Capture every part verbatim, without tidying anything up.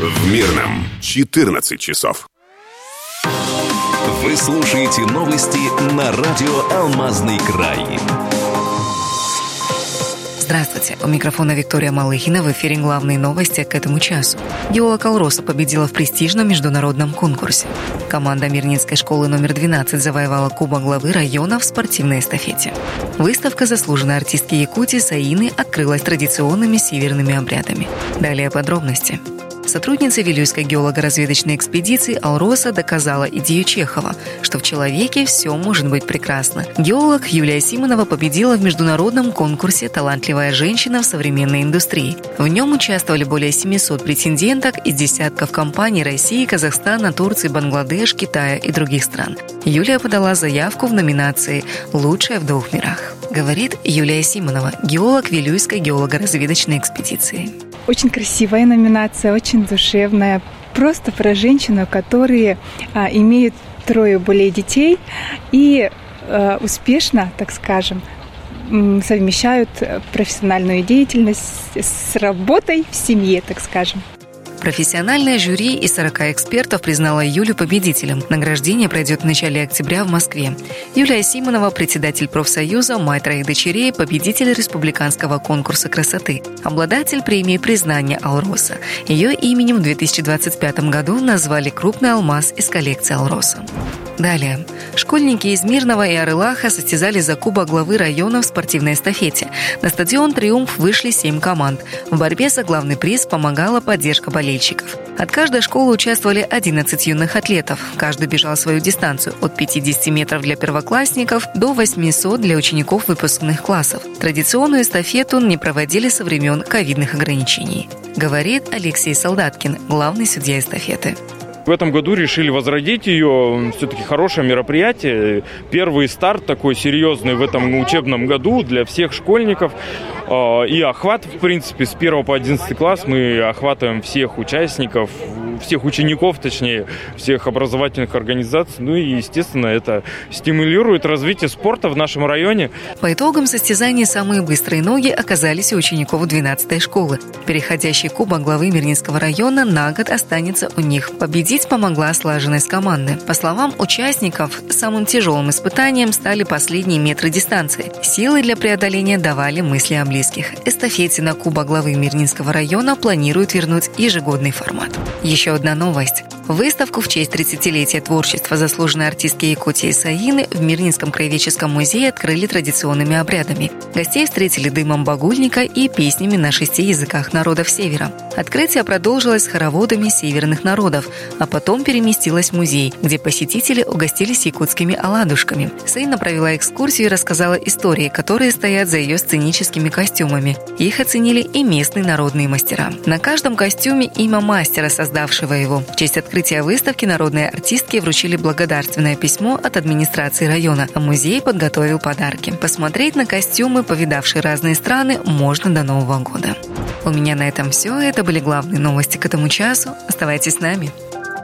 В Мирном четырнадцать часов. Вы слушаете новости на радио «Алмазный край». Здравствуйте, у микрофона Виктория Малыхина. В эфире главные новости к этому часу. Геолог «Алроса» победила в престижном международном конкурсе. Команда Мирнинской школы номер двенадцать завоевала кубок главы района в спортивной эстафете. Выставка заслуженной артистки Якутии Саины открылась традиционными северными обрядами. Далее подробности. Сотрудница Вилюйской геолого-разведочной экспедиции «Алроса» доказала идею Чехова, что в человеке все может быть прекрасно. Геолог Юлия Симонова победила в международном конкурсе «Талантливая женщина в современной индустрии». В нем участвовали более семисот претенденток из десятков компаний России, Казахстана, Турции, Бангладеш, Китая и других стран. Юлия подала заявку в номинации «Лучшая в двух мирах», говорит Юлия Симонова, геолог Вилюйской геолого-разведочной экспедиции. Очень красивая номинация, очень душевная. Просто про женщину, которые а, имеют трое более детей и а, успешно, так скажем, совмещают профессиональную деятельность с работой в семье, так скажем. Профессиональное жюри из сорока экспертов признало Юлю победителем. Награждение пройдет в начале октября в Москве. Юлия Симонова, председатель профсоюза, мать троих дочерей, победитель республиканского конкурса красоты, обладатель премии признания «Алроса». Ее именем в две тысячи двадцать пятом году назвали крупный алмаз из коллекции «Алроса». Далее. Школьники из Мирного и Арылаха состязались за кубок главы района в спортивной эстафете. На стадион «Триумф» вышли семь команд. В борьбе за главный приз помогала поддержка болельщиков. От каждой школы участвовали одиннадцать юных атлетов. Каждый бежал свою дистанцию от пятидесяти метров для первоклассников до восьмисот для учеников выпускных классов. Традиционную эстафету не проводили со времен ковидных ограничений, говорит Алексей Солдаткин, главный судья эстафеты. В этом году решили возродить ее. Все-таки хорошее мероприятие. Первый старт такой серьезный в этом учебном году для всех школьников. И охват, в принципе, с первого по одиннадцатый класс мы охватываем всех участников, всех учеников, точнее, всех образовательных организаций. Ну и, естественно, это стимулирует развитие спорта в нашем районе. По итогам состязаний самые быстрые ноги оказались у учеников двенадцатой школы. Переходящий кубок главы Мирнинского района на год останется у них. Победить помогла слаженность команды. По словам участников, самым тяжелым испытанием стали последние метры дистанции. Силы для преодоления давали мысли о близких. Эстафете на кубок главы Мирнинского района планируют вернуть ежегодный формат. Еще одна новость. Выставку в честь тридцатилетия творчества заслуженной артистки Якутии Саины в Мирнинском краеведческом музее открыли традиционными обрядами. Гостей встретили дымом багульника и песнями на шести языках народов Севера. Открытие продолжилось с хороводами северных народов, а потом переместилось в музей, где посетители угостились якутскими оладушками. Саина провела экскурсию и рассказала истории, которые стоят за ее сценическими костюмами. Их оценили и местные народные мастера. На каждом костюме имя мастера, создавшего его. В честь открытия выставки народные артистки вручили благодарственное письмо от администрации района, а музей подготовил подарки. Посмотреть на костюмы, повидавшие разные страны, можно до Нового года. У меня на этом все. Это были главные новости к этому часу. Оставайтесь с нами.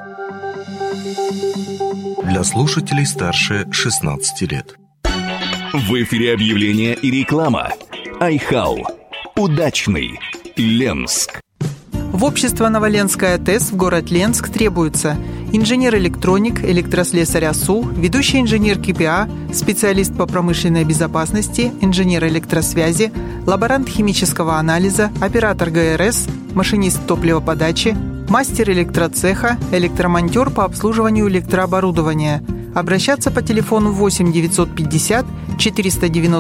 Для слушателей старше шестнадцати лет. В эфире объявления и реклама. Айхау. Удачный. Ленск. В общество Новоленская ТЭС в город Ленск требуется инженер-электроник, электрослесарь АСУ, ведущий инженер КПА, специалист по промышленной безопасности, инженер электросвязи, лаборант химического анализа, оператор ГРС, машинист топливоподачи, мастер электроцеха, электромонтер по обслуживанию электрооборудования. Обращаться по телефону восемь девятьсот пятьдесят четыреста девяносто